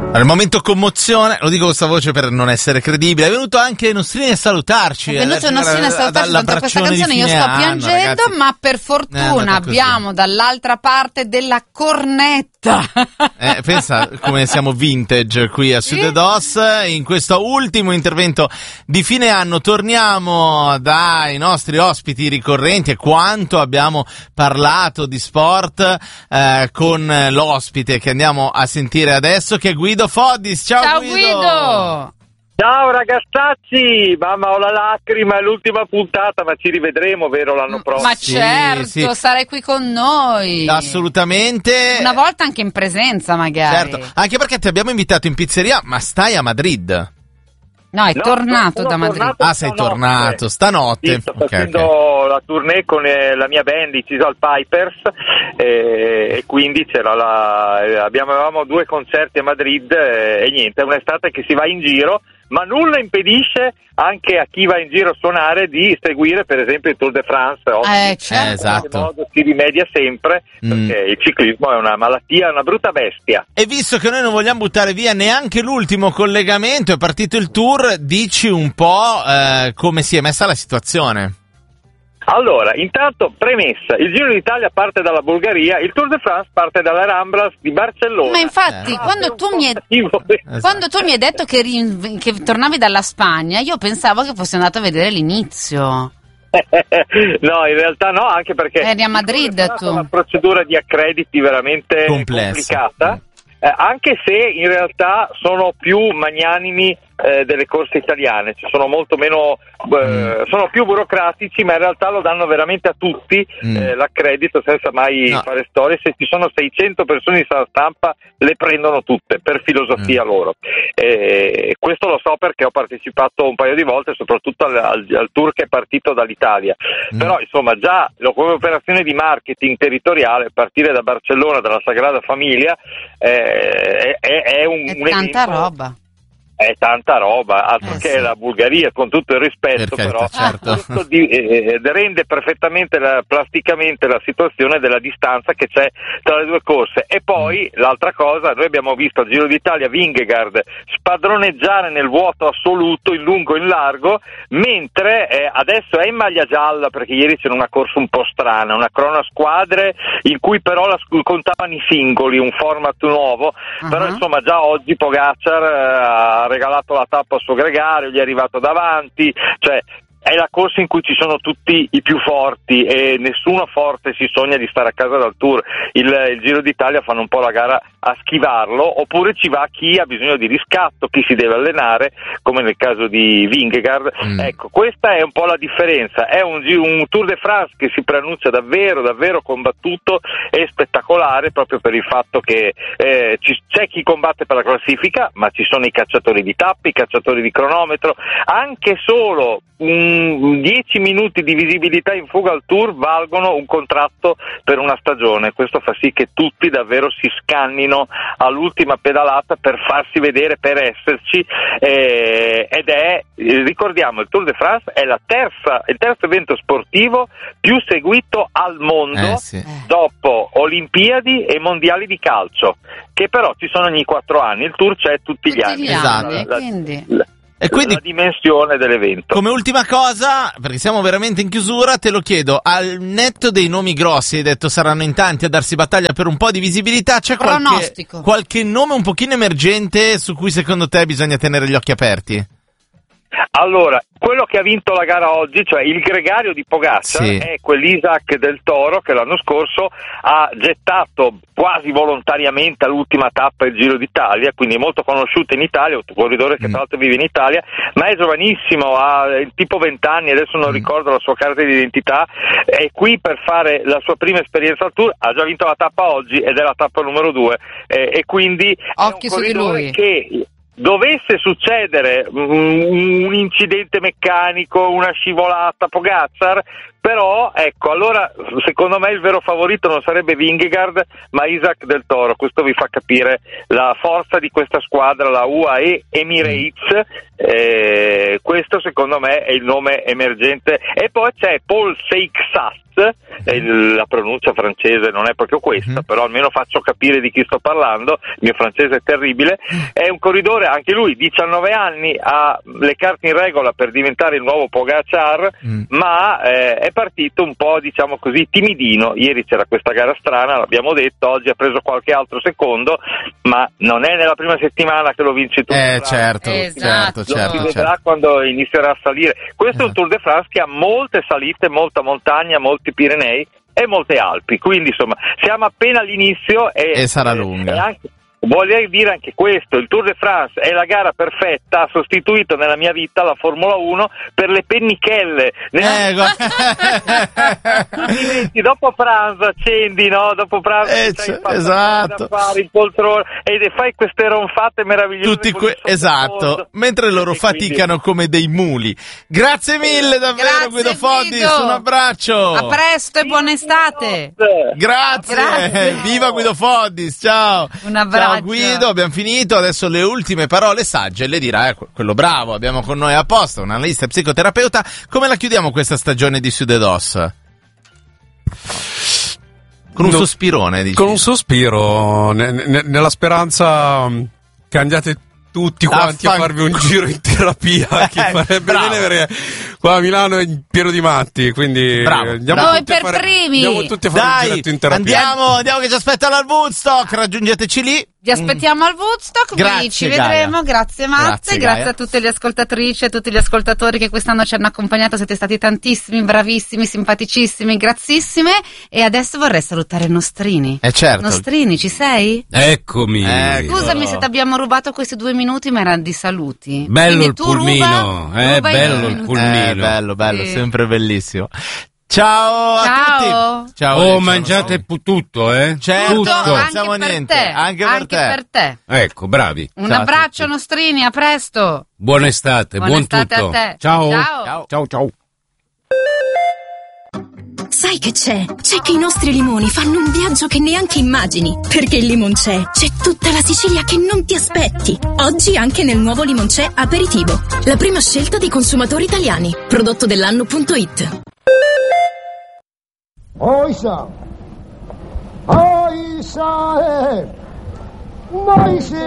Al momento commozione, lo dico con questa voce per non essere credibile, è venuto anche Nostrini a salutarci. È venuto Nostrini a salutarci con questa canzone, io sto piangendo, ragazzi. Ma per fortuna abbiamo dall'altra parte della cornetta. Pensa come siamo vintage qui a Sud DOS. In questo ultimo intervento di fine anno torniamo dai nostri ospiti ricorrenti e quanto abbiamo parlato di sport con l'ospite che andiamo a sentire adesso, che è Guido Foddis. Ciao Guido! Ciao ragazzacci, mamma ho la lacrima, è l'ultima puntata, ma ci rivedremo, vero, l'anno prossimo? Ma certo, sì. Sarai qui con noi. Assolutamente. Una volta anche in presenza magari. Certo, anche perché ti abbiamo invitato in pizzeria, ma stai a Madrid. No, è tornato da Madrid. Sei tornato stanotte. Sì, sto facendo la tournée con la mia band, i Chisel Pipers, e quindi avevamo 2 concerti a Madrid e niente, è un'estate che si va in giro, ma nulla impedisce anche a chi va in giro a suonare di seguire per esempio il Tour de France. Certo. Esatto. In modo si rimedia sempre, perché il ciclismo è una malattia, una brutta bestia. E visto che noi non vogliamo buttare via neanche l'ultimo collegamento, è partito il Tour, dici un po' come si è messa la situazione. Allora, intanto, premessa, il Giro d'Italia parte dalla Bulgaria, il Tour de France parte dalle Ramblas di Barcellona. Ma infatti, quando tu mi hai detto che tornavi dalla Spagna, io pensavo che fossi andato a vedere l'inizio. No, in realtà no, anche perché eri a Madrid tu. È una procedura di accrediti veramente complicata, anche se in realtà sono più magnanimi delle corse italiane, ci sono molto meno, sono più burocratici, ma in realtà lo danno veramente a tutti l'accredito senza mai fare storie. Se ci sono 600 persone in sala stampa le prendono tutte per filosofia loro. Questo lo so perché ho partecipato un paio di volte, soprattutto al tour che è partito dall'Italia. Però insomma già come operazione di marketing territoriale partire da Barcellona, dalla Sagrada Famiglia, è tanta roba. È tanta roba, altro che la Bulgaria, con tutto il rispetto. Perfetto, però certo. Questo rende perfettamente plasticamente la situazione della distanza che c'è tra le 2 corse. E poi l'altra cosa, noi abbiamo visto al Giro d'Italia Vingegaard spadroneggiare nel vuoto assoluto in lungo e in largo, mentre adesso è in maglia gialla, perché ieri c'era una corsa un po' strana, una crona squadre in cui però contavano i singoli, un format nuovo, però insomma già oggi Pogacar ha regalato la tappa al suo gregario, gli è arrivato davanti, cioè è la corsa in cui ci sono tutti i più forti e nessuno forte si sogna di stare a casa dal Tour. Il Giro d'Italia fanno un po' la gara a schivarlo, oppure ci va chi ha bisogno di riscatto, chi si deve allenare, come nel caso di Vingegaard. Ecco, questa è un po' la differenza. È un Tour de France che si preannuncia davvero, davvero combattuto e spettacolare, proprio per il fatto che c'è chi combatte per la classifica, ma ci sono i cacciatori di tappe, i cacciatori di cronometro, anche solo 10 minuti di visibilità in fuga al Tour valgono un contratto per una stagione. Questo fa sì che tutti davvero si scannino all'ultima pedalata per farsi vedere, per esserci, ed è, ricordiamo, il Tour de France è il terzo evento sportivo più seguito al mondo, dopo Olimpiadi e Mondiali di calcio, che però ci sono ogni 4 anni, il Tour c'è tutti gli anni. Quindi E quindi, la dimensione dell'evento. Come ultima cosa, perché siamo veramente in chiusura, te lo chiedo, al netto dei nomi grossi, hai detto saranno in tanti a darsi battaglia per un po' di visibilità, c'è qualche nome un pochino emergente su cui secondo te bisogna tenere gli occhi aperti? Allora, quello che ha vinto la gara oggi, cioè il gregario di Pogacar, è quell'Isaac del Toro che l'anno scorso ha gettato quasi volontariamente all'ultima tappa il Giro d'Italia, quindi è molto conosciuto in Italia, un corridore che tra l'altro vive in Italia, ma è giovanissimo, ha tipo 20 anni, adesso non ricordo la sua carta di identità, è qui per fare la sua prima esperienza al Tour, ha già vinto la tappa oggi ed è la tappa numero 2, e quindi occhi è un su di lui. che dovesse succedere un incidente meccanico, una scivolata, Pogacar Però ecco, allora secondo me il vero favorito non sarebbe Vingegaard ma Isaac Del Toro. Questo vi fa capire la forza di questa squadra, la UAE Emirates. Questo secondo me è il nome emergente. E poi c'è Paul Seixas, la pronuncia francese non è proprio questa, però almeno faccio capire di chi sto parlando, il mio francese è terribile. È un corridore, anche lui 19 anni, ha le carte in regola per diventare il nuovo Pogacar, ma è partito un po', diciamo così, timidino. Ieri c'era questa gara strana, l'abbiamo detto, oggi ha preso qualche altro secondo, ma non è nella prima settimana che lo vince tutto. Certo. Lo si vedrà quando inizierà a salire. Questo è un Tour de France che ha molte salite, molta montagna, molti Pirenei e molte Alpi, quindi insomma siamo appena all'inizio e sarà lunga. Voglio dire anche questo, il Tour de France è la gara perfetta, ha sostituito nella mia vita la Formula 1 per le pennichelle. Dopo pranzo accendi, no? Dopo pranzo esatto. Fare il poltrone e fai queste ronfate meravigliose. Esatto, mentre loro faticano come dei muli. Grazie mille davvero, Guido Foddis, un abbraccio. A presto e buona estate. Grazie. Viva Guido Foddis, ciao. Un abbraccio. Ciao Guido, abbiamo finito, adesso le ultime parole sagge le dirà quello bravo, abbiamo con noi apposta un analista e psicoterapeuta. Come la chiudiamo questa stagione di Sudedos? Con un sospirone, dici? Con un sospiro, nella speranza che andiate tutti quanti a farvi un giro in terapia, che farebbe bene, perché qua a Milano è pieno di matti, quindi andiamo tutti a fare un giretto in terapia. Andiamo che ci aspetta al Woodstock, raggiungeteci lì. Vi aspettiamo al Woodstock, grazie, ci vedremo. Grazie Mazze, grazie a tutte le ascoltatrici e a tutti gli ascoltatori che quest'anno ci hanno accompagnato, siete stati tantissimi, bravissimi, simpaticissimi, grazissime. E adesso vorrei salutare Nostrini. Certo. Nostrini, ci sei? Eccomi. Scusami se ti abbiamo rubato questi 2 minuti, ma erano di saluti. Bello il pulmino, bello il pulmino. Bello, sì. Sempre bellissimo. Ciao a tutti. Ciao. Mangiate tutto, Certo, tutto. Non siamo niente. Anche per te. Ecco, bravi. Un abbraccio, Nostrini, a presto. Buona estate, buon tutto. A te. Ciao. Sai che c'è? C'è che i nostri limoni fanno un viaggio che neanche immagini. Perché il Limonc'è c'è tutta la Sicilia che non ti aspetti. Oggi anche nel nuovo Limonc'è Aperitivo. La prima scelta dei consumatori italiani. Prodotto dell'anno.it. Oisa,